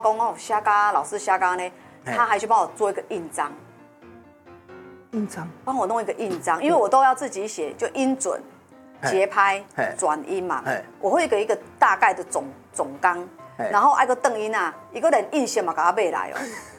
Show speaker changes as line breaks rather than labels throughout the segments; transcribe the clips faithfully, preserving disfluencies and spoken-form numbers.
讲哦，瞎嘎老师瞎嘎呢，他还去帮我做一个印章，
印章，
帮我弄一个印章，因为我都要自己写，就音准、节拍、转音嘛，我会一个一个大概的总总纲，然后挨个邓音啊，一个人印线嘛，给他背来哦，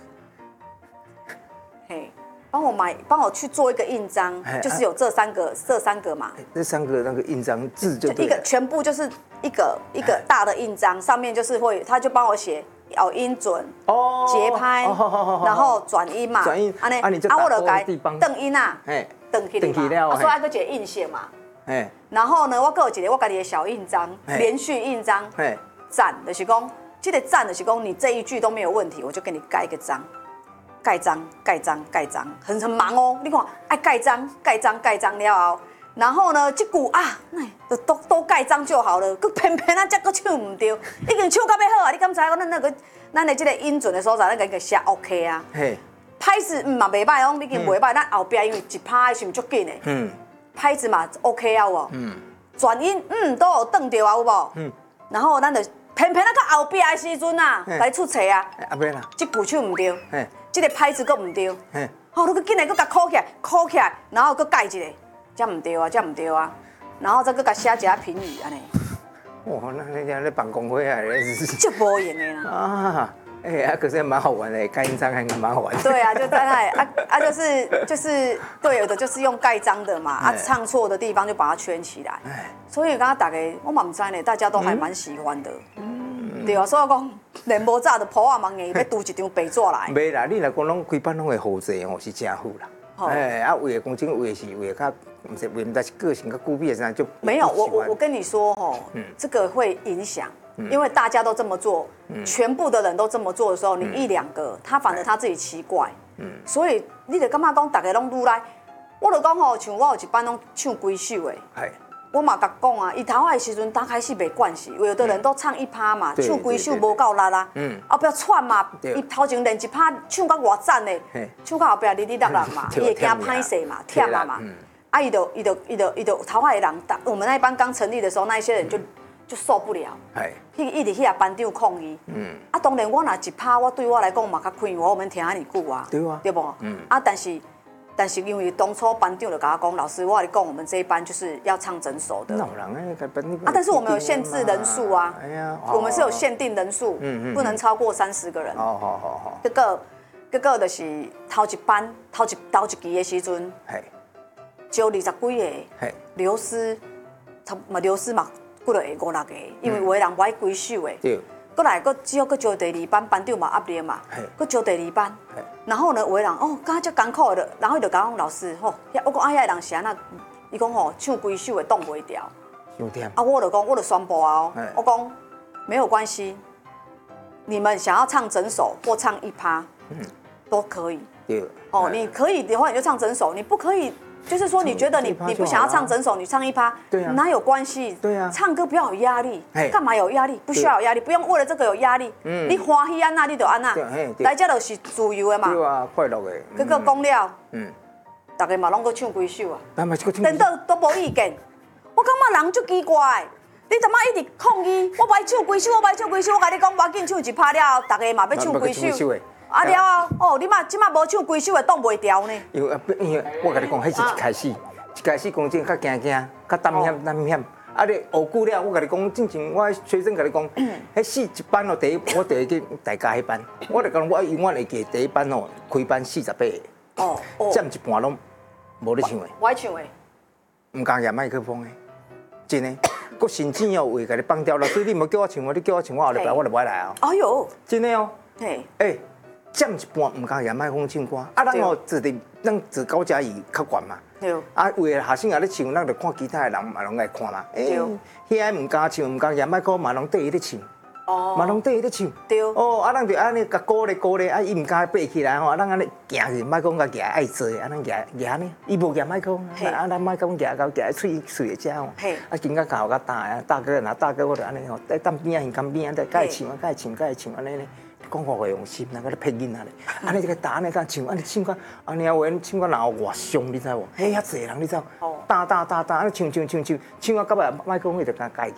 嘿。帮我买，帮我去做一个印章，就是有这三个，这三个嘛。
这三个那个印章字就
一个全部就是一个一个大的印章，上面就是会，他就帮我写哦音准、哦节拍，然后转音嘛。
转音，
啊呢，
啊
我就改邓音啊，邓起来嘛，啊所以还个一个印线嘛。哎，然后呢，我还有一个我家己的小印章，连续印章，赞就是讲，这个赞就是讲你这一句都没有问题，我就给你盖一个章。盖章、盖章、盖章，很很忙哦。你看，爱盖章、盖章、盖章了后，然后呢，这句啊，都都都盖章就好了。佮偏偏啊，这个唱唔对，已经唱到要好啊。你敢知？咱那个咱的这个音准的所在，咱给个写 OK 啊。嘿，拍子嗯嘛袂歹哦，已经袂歹。咱后壁因为一拍是唔足紧的。嗯。拍子嘛 OK 啊，有无？嗯。转音嗯都有转到啊，有无？嗯。然后咱就偏偏啊，到后壁的时阵啊，来出错啊。啊免啦。这句唱唔对。嘿。这个拍子佫唔对，哦，你佫紧来佫甲扣起来，扣起来，然后佫改一个，这唔对啊，这唔对啊，然后再佫甲写一下评语安尼。
哇，那人家在办公会啊，
就无用的啦。
啊，哎啊，可是蛮好玩的，盖印章还蛮好玩的。
对啊，就在那里啊啊，就是就是对，有的就是用盖章的嘛，啊，唱错的地方就把它圈起来。所以刚刚大家我嘛唔知呢，大家都还蛮喜欢的。对啊，所以讲。连无早就抱啊忙硬，要拄一张白纸来。
袂啦，你若讲拢规班拢会好势哦，是真好啦。哎，啊，为了讲真，为的是为了较，唔是为了是个性较孤僻的啥就。
没有，我我我跟你说吼，这个会影响，因为大家都这么做，全部的人都这么做的时候，你一两个，他反而他自己奇怪。嗯。所以你就感觉讲，大家拢愈来，我就讲吼，像我有一班拢唱几首的。系。我嘛甲讲啊，伊头仔的时阵，刚开始袂惯势，有的人都唱一趴嘛，唱几首无够力啦，后壁喘嘛，伊头前练一趴，唱到偌赞的，唱到后壁哩哩啦啦嘛，伊会惊歹势嘛，忝啊嘛，啊伊就伊就伊就伊就头仔的人，我们那一班刚成立的时候，那一些人就就受不了，去一直去啊班长抗议，啊当然我若一趴，我对我来讲嘛较快活，我们听安尼久啊，对啊，对不？啊但是。但是因为当初班长就跟我讲，老师，我跟你讲，我们这一班就是要唱整首的。啊，但是我们有限制人数啊，我们是有限定人数，不能超过三十个人。哦好好好。结果，结果就是头一班、头一头一期的时阵，招二十几个，流失，差嘛流失嘛，几落个五六个，因为有的人买几首的。对。过来，过只好过招第二班，班长嘛压力嘛，过招第二班。然后呢，有的人哦，刚才足艰苦的，然后就讲老师吼，我讲啊，遐人是安那，伊讲吼唱几首的挡袂掉。有点。啊，我就讲，我就宣布啊，我讲没有关系，你们想要唱整首或唱一趴，嗯，都可以。对。哦，你可以的话你就唱整首，你不可以。就是说，你觉得你你不想要唱整首，你唱一趴，哪有关系？对啊，唱歌不要有压力，干嘛有压力？不需要有压力，不用为了这个有压力。嗯，你欢喜安那，你就安那，来这就是自由的嘛。对啊，快乐的。结果讲了，嗯，大家嘛拢搁唱几首啊，等到都无意见。我感觉人足奇怪，你怎么一直抗议？我歹唱几首，我歹唱几首，我甲你讲，我紧唱一趴了，大家嘛要唱几首。啊了啊！哦，你嘛即马无唱几首会挡袂掉呢？因为因为我甲你讲，迄是一开始，一开始讲真较惊惊，较胆险胆险。啊，你学久了，我甲你讲，之前我学生甲你讲，迄四一班哦，第一我第一去大家迄班，我就讲我永远会记第一班哦，开班四十八个，哦，占一半拢无咧唱的。我爱唱的，唔敢拿麦克风的，真的。佮甚至哦，会甲你放掉了，所以你莫叫我唱，我你叫我唱，我后礼拜我就不来啊。哎呦，真的哦。嘿，哎。占一半唔敢拿麦克风唱歌，啊，咱哦自伫咱自高嘉义较悬嘛，啊，为了学生也咧唱，咱就看其他的人嘛拢来看嘛。对，遐个唔敢唱，唔敢拿麦克风，嘛拢缀伊咧唱，哦，嘛拢缀伊咧唱。对，哦，啊，咱就安尼甲鼓励鼓励，啊，伊唔敢爬起来吼，啊，咱安尼行去麦克风甲拿爱做，啊，咱拿拿呢，伊无拿麦克风，啊，咱麦克风拿到拿喙喙会遮吼，啊，紧甲搞甲大啊，大哥若大哥我就安尼吼，在当边啊，耳根边啊，在甲伊唱啊，甲伊唱，甲伊唱安尼咧。讲话会用心，那个咧配音啊咧，安尼这个打安尼甲唱，安尼唱歌，安尼啊话唱歌哪有偌凶，你知无？嘿，遐济人你知？打打打打，安尼唱唱唱唱，唱到到尾麦克风就甲改个啊。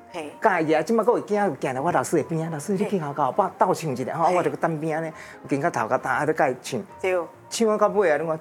嘿，
介意啊！即摆佫会惊行到我老师的边啊，老师你去校教帮斗唱一下，吼，我就去当边咧，跟到头到大啊，都甲伊唱。
对。
唱到到尾啊，你看